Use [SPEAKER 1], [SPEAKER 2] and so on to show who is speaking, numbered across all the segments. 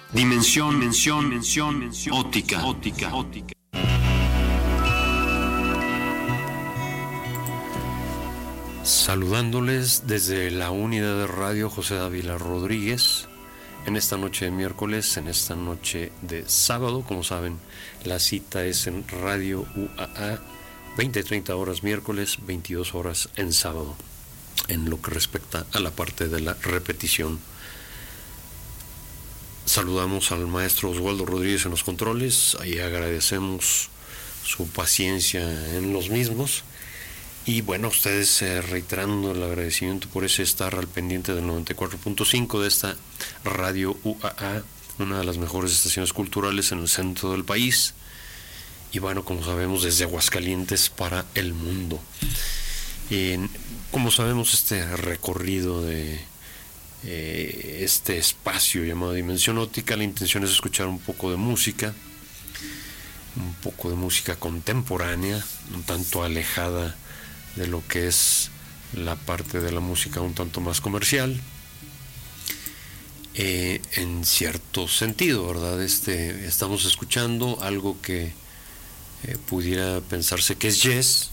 [SPEAKER 1] Dimensión óptica. Saludándoles desde la unidad de radio José Dávila Rodríguez, en esta noche de miércoles, en esta noche de sábado. Como saben, la cita es en Radio UAA, 20-30 horas miércoles, 22 horas en sábado, en lo que respecta a la parte de la repetición. Saludamos al maestro Oswaldo Rodríguez en los controles, ahí agradecemos su paciencia en los mismos. Y bueno, ustedes reiterando el agradecimiento por ese estar al pendiente del 94.5 de esta Radio UAA, una de las mejores estaciones culturales en el centro del país. Y bueno, como sabemos, desde Aguascalientes para el mundo. Como sabemos, este recorrido de este espacio llamado Dimensión Óptica, la intención es escuchar un poco de música contemporánea, un tanto alejada de lo que es la parte de la música un tanto más comercial, en cierto sentido, ¿verdad? Estamos escuchando algo que pudiera pensarse que es jazz,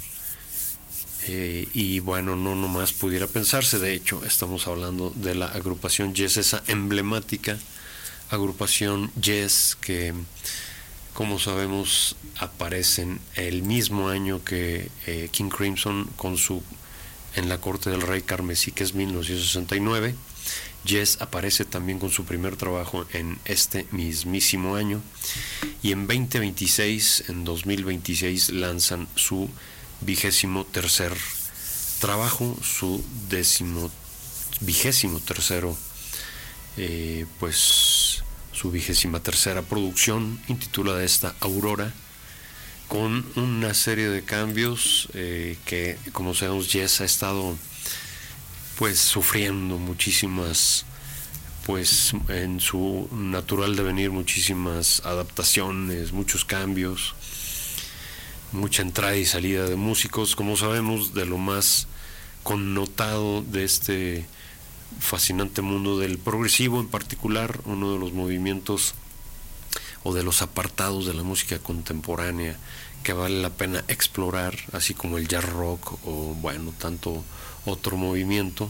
[SPEAKER 1] y bueno, no nomás pudiera pensarse. De hecho, estamos hablando de la agrupación jazz, esa emblemática agrupación jazz que, como sabemos, aparecen el mismo año que King Crimson en la corte del rey carmesí, que es 1969. Jazz aparece también con su primer trabajo en este mismísimo año, y en 2026 lanzan su 23º trabajo, su 23º su 23ª producción, intitulada esta Aurora, con una serie de cambios que, como sabemos, Jazz ha estado sufriendo muchísimas, en su natural devenir, muchísimas adaptaciones, muchos cambios, mucha entrada y salida de músicos. Como sabemos, de lo más connotado de este fascinante mundo del progresivo, en particular, uno de los movimientos o de los apartados de la música contemporánea que vale la pena explorar, así como el jazz rock o tanto otro movimiento,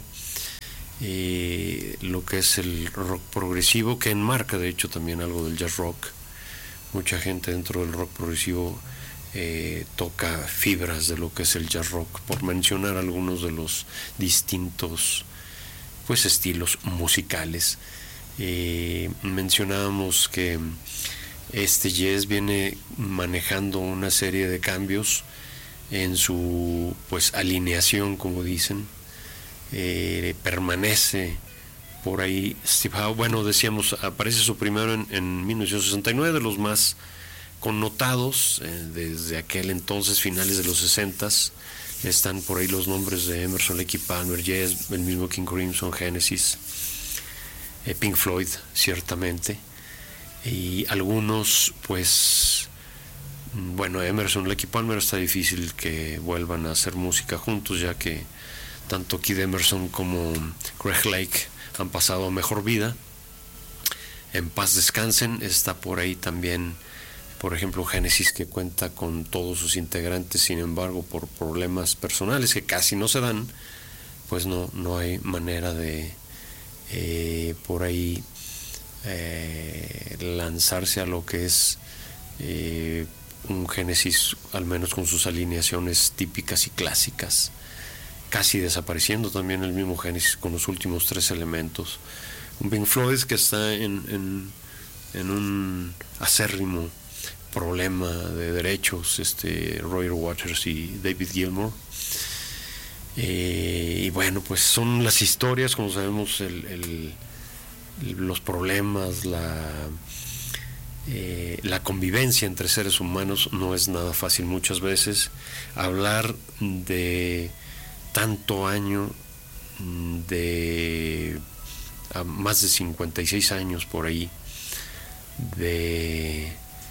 [SPEAKER 1] lo que es el rock progresivo, que enmarca de hecho también algo del jazz rock. Mucha gente dentro del rock progresivo toca fibras de lo que es el jazz rock, por mencionar algunos de los distintos estilos musicales. Mencionábamos que este jazz viene manejando una serie de cambios en su alineación, como dicen. Permanece por ahí Steve Howe. Decíamos, aparece su primero en 1969, de los más connotados desde aquel entonces, finales de los 60s. Están por ahí los nombres de Emerson, Lake y Palmer, Jazz, el mismo King Crimson, Genesis, Pink Floyd, ciertamente, y algunos, Emerson, Lake y Palmer está difícil que vuelvan a hacer música juntos, ya que tanto Kid Emerson como Greg Lake han pasado a mejor vida. En paz descansen. Está por ahí también, por ejemplo, Genesis, que cuenta con todos sus integrantes, sin embargo, por problemas personales que casi no se dan, no hay manera de por ahí lanzarse a lo que es un Genesis, al menos con sus alineaciones típicas y clásicas, casi desapareciendo también el mismo Genesis con los últimos 3 elementos. Un Pink Floyd que está en un acérrimo problema de derechos, Roger Waters y David Gilmour, y son las historias, como sabemos, los problemas, la convivencia entre seres humanos no es nada fácil muchas veces. Hablar de tanto año, de más de 56 años por ahí, de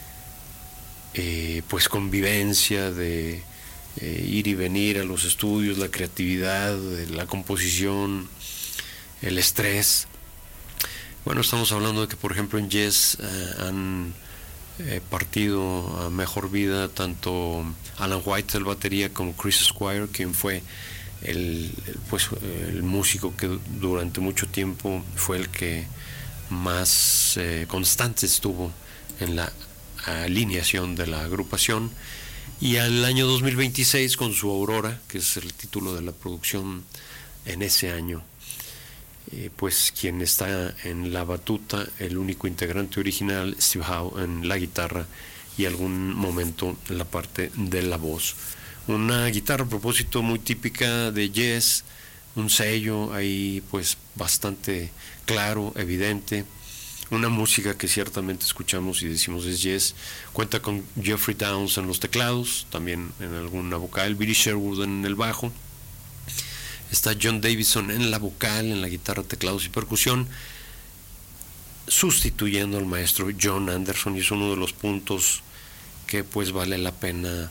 [SPEAKER 1] convivencia, de ir y venir a los estudios, la creatividad, la composición, el estrés, Bueno, estamos hablando de que, por ejemplo, en Yes han partido a mejor vida tanto Alan White, el batería, como Chris Squire, quien fue el músico que durante mucho tiempo fue el que más constante estuvo en la alineación de la agrupación. Y al año 2026 con su Aurora, que es el título de la producción en ese año, pues quien está en la batuta, el único integrante original, Steve Howe, en la guitarra y algún momento en la parte de la voz. Una guitarra a propósito muy típica de Yes, un sello ahí pues bastante claro, evidente, una música que ciertamente escuchamos y decimos es Yes. Cuenta con Jeffrey Downs en los teclados, también en alguna vocal, Billy Sherwood en el bajo. Está John Davison en la vocal, en la guitarra, teclados y percusión, sustituyendo al maestro John Anderson, y es uno de los puntos que pues vale la pena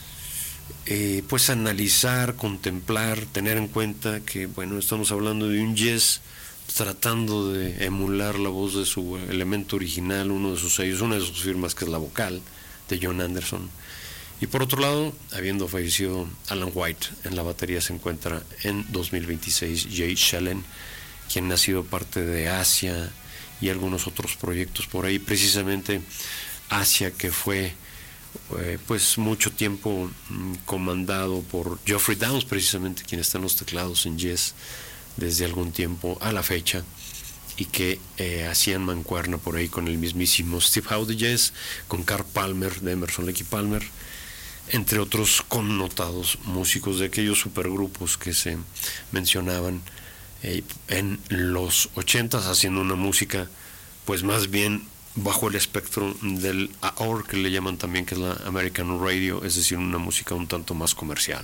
[SPEAKER 1] pues analizar, contemplar, tener en cuenta que bueno, estamos hablando de un Yes tratando de emular la voz de su elemento original, uno de sus sellos, una de sus firmas, que es la vocal de John Anderson. Y por otro lado, habiendo fallecido Alan White, en la batería se encuentra en 2026 Jay Shellen, quien ha sido parte de Asia y algunos otros proyectos por ahí, precisamente Asia, que fue pues mucho tiempo comandado por Geoffrey Downs, precisamente quien está en los teclados en Yes desde algún tiempo a la fecha, y que hacían mancuerna por ahí con el mismísimo Steve Howe de Yes, con Carl Palmer de Emerson, Lake y Palmer, entre otros connotados músicos de aquellos supergrupos que se mencionaban en los 80s, haciendo una música pues más bien bajo el espectro del AOR, que le llaman también, que es la American Radio, es decir, una música un tanto más comercial.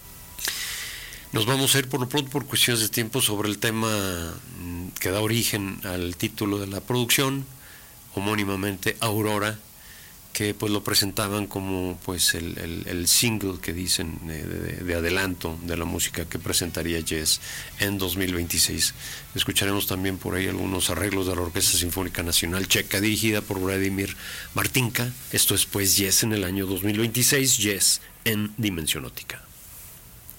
[SPEAKER 1] Nos vamos a ir por lo pronto, por cuestiones de tiempo, sobre el tema que da origen al título de la producción, homónimamente Aurora, que pues lo presentaban como pues el single que dicen de adelanto de la música que presentaría Yes en 2026. Escucharemos también por ahí algunos arreglos de la Orquesta Sinfónica Nacional Checa, dirigida por Vladimir Martinka. Esto es pues Yes en el año 2026, Yes en Dimensión Óptica.